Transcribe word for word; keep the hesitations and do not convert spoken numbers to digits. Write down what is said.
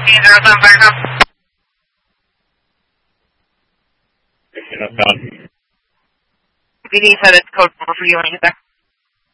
P D said it's code for you when you get there.